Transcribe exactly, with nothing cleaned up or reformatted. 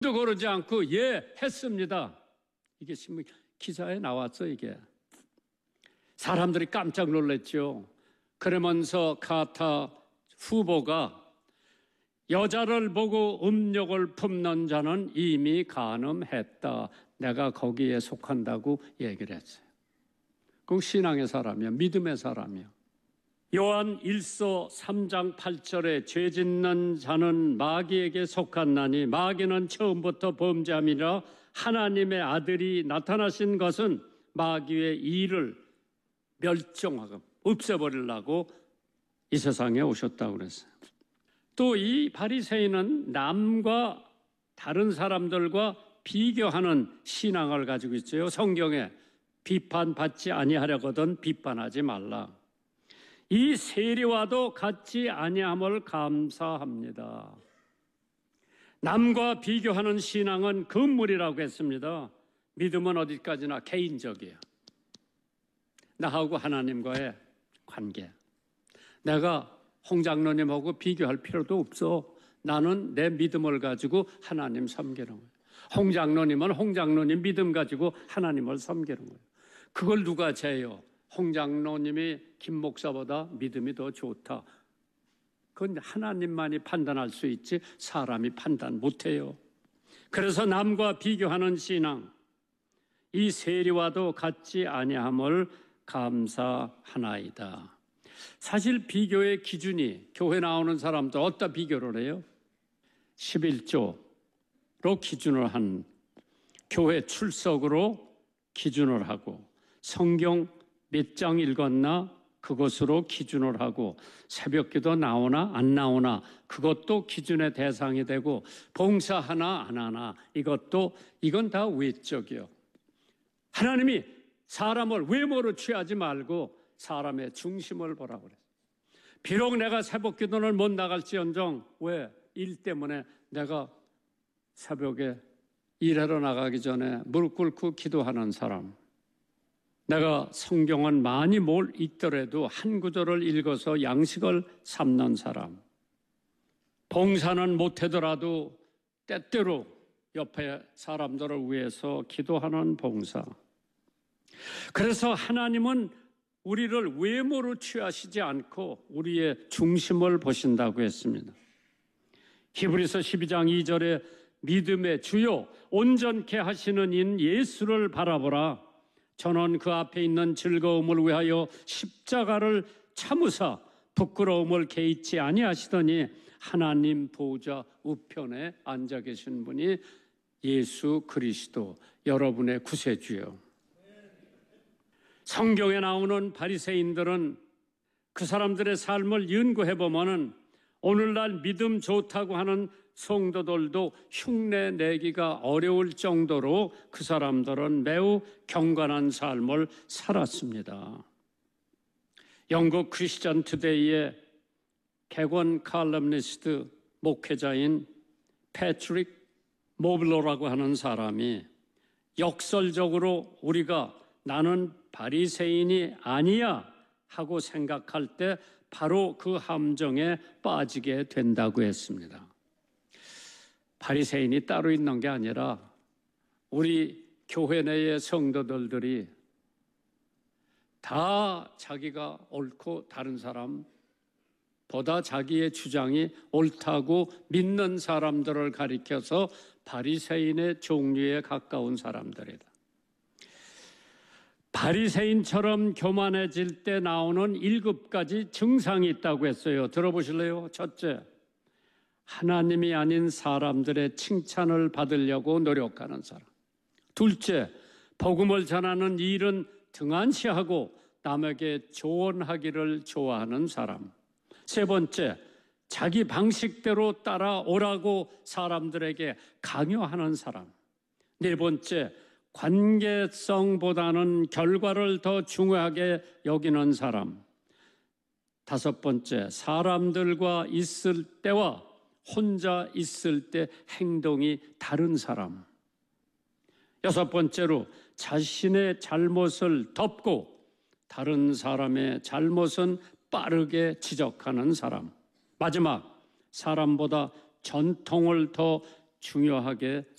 또 그러지 않고 예 했습니다. 이게 신문 기사에 나왔어. 이게 사람들이 깜짝 놀랐죠. 그러면서 카타 후보가 여자를 보고 음욕을 품는 자는 이미 간음했다. 내가 거기에 속한다고 얘기를 했어요. 그 신앙의 사람이야. 믿음의 사람이야. 요한 일서 삼 장 팔 절에 죄 짓는 자는 마귀에게 속한나니 마귀는 처음부터 범죄함이라 하나님의 아들이 나타나신 것은 마귀의 일을 멸종하고 없애버리려고 이 세상에 오셨다고 그랬어요. 또 이 바리새인은 남과 다른 사람들과 비교하는 신앙을 가지고 있어요. 성경에 비판받지 아니하려거든 비판하지 말라. 이 세리와도 같지 아니함을 감사합니다. 남과 비교하는 신앙은 금물이라고 했습니다. 믿음은 어디까지나 개인적이에요. 나하고 하나님과의 관계. 내가 홍 장로님하고 비교할 필요도 없어. 나는 내 믿음을 가지고 하나님 섬기는 거예요. 홍 장로님은 홍 장로님 믿음 가지고 하나님을 섬기는 거예요. 그걸 누가 재요? 홍 장로님이 김 목사보다 믿음이 더 좋다. 그건 하나님만이 판단할 수 있지 사람이 판단 못해요. 그래서 남과 비교하는 신앙, 이 세리와도 같지 아니함을 감사하나이다. 사실 비교의 기준이 교회 나오는 사람들 어디다 비교를 해요? 십일 조로 기준을 한 교회 출석으로 기준을 하고 성경 몇 장 읽었나 그것으로 기준을 하고 새벽기도 나오나 안 나오나 그것도 기준의 대상이 되고 봉사하나 안 하나 이것도 이건 다 외적이요. 하나님이 사람을 외모로 취하지 말고 사람의 중심을 보라고 그랬어요. 비록 내가 새벽기도를 못 나갈지언정 왜? 일 때문에 내가 새벽에 일하러 나가기 전에 무릎 꿇고 기도하는 사람, 내가 성경은 많이 못 읽더라도 한 구절을 읽어서 양식을 삼는 사람, 봉사는 못하더라도 때때로 옆에 사람들을 위해서 기도하는 봉사. 그래서 하나님은 우리를 외모로 취하시지 않고 우리의 중심을 보신다고 했습니다. 히브리서 십이 장 이 절에 믿음의 주요 온전케 하시는 인 예수를 바라보라. 저는 그 앞에 있는 즐거움을 위하여 십자가를 참으사 부끄러움을 개의치 아니하시더니 하나님 보좌 우편에 앉아 계신 분이 예수 그리스도 여러분의 구세주요. 성경에 나오는 바리새인들은 그 사람들의 삶을 연구해 보면은 오늘날 믿음 좋다고 하는 성도들도 흉내 내기가 어려울 정도로 그 사람들은 매우 경건한 삶을 살았습니다. 영국 크리스천 투데이의 객원 칼럼니스트 목회자인 패트릭 모블로라고 하는 사람이 역설적으로 우리가 나는 바리새인이 아니야 하고 생각할 때 바로 그 함정에 빠지게 된다고 했습니다. 바리새인이 따로 있는 게 아니라 우리 교회 내의 성도들들이 다 자기가 옳고 다른 사람보다 자기의 주장이 옳다고 믿는 사람들을 가리켜서 바리새인의 종류에 가까운 사람들이다. 바리새인처럼 교만해질 때 나오는 일곱 가지 증상이 있다고 했어요. 들어보실래요? 첫째, 하나님이 아닌 사람들의 칭찬을 받으려고 노력하는 사람. 둘째, 복음을 전하는 일은 등한시하고 남에게 조언하기를 좋아하는 사람. 세 번째, 자기 방식대로 따라오라고 사람들에게 강요하는 사람. 네 번째, 관계성보다는 결과를 더 중요하게 여기는 사람. 다섯 번째, 사람들과 있을 때와 혼자 있을 때 행동이 다른 사람. 여섯 번째로, 자신의 잘못을 덮고 다른 사람의 잘못은 빠르게 지적하는 사람. 마지막, 사람보다 전통을 더 중요하게